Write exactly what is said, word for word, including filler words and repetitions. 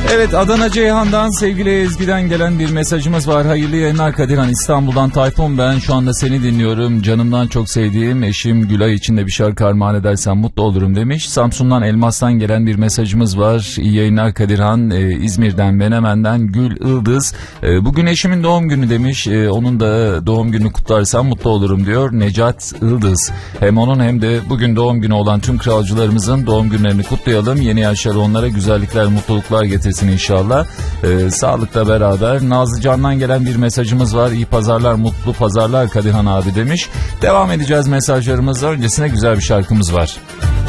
Evet, Adana Ceyhan'dan sevgili Ezgi'den gelen bir mesajımız var. Hayırlı yayınlar Kadirhan, İstanbul'dan Tayfun ben. Şu anda seni dinliyorum. Canımdan çok sevdiğim eşim Gülay için de bir şarkı armağan edersen mutlu olurum demiş. Samsun'dan Elmas'tan gelen bir mesajımız var. İyi yayınlar Kadirhan. Ee, İzmir'den Menemen'den Gül Ildız. Ee, bugün eşimin doğum günü demiş. Ee, onun da doğum günü kutlarsam mutlu olurum diyor Necat Ildız. Hem onun hem de bugün doğum günü olan tüm kralcılarımızın doğum günlerini kutlayalım. Yeni yaşları onlara güzellikler, mutluluklar getirsin İnşallah. Ee, sağlıkla beraber. Nazlıcan'dan gelen bir mesajımız var. İyi pazarlar, mutlu pazarlar Kadirhan abi demiş. Devam edeceğiz mesajlarımızla. Öncesine güzel bir şarkımız var.